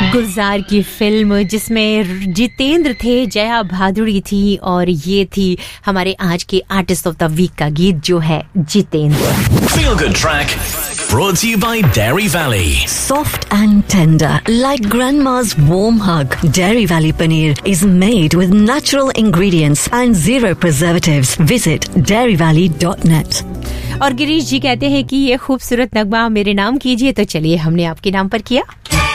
गुलजार की फिल्म जिसमें जितेंद्र थे, जया भादुड़ी थी और ये थी हमारे आज के आर्टिस्ट ऑफ द वीक का गीत जो है Jitendra. Feel Good Track brought to you by Dairy Valley. Soft and tender, like grandma's warm hug. Dairy Valley Paneer is made with natural ingredients and zero preservatives. Visit dairyvalley.net. और गिरीश जी कहते हैं कि ये खूबसूरत नगमा मेरे नाम कीजिए, तो चलिए हमने आपके नाम पर किया।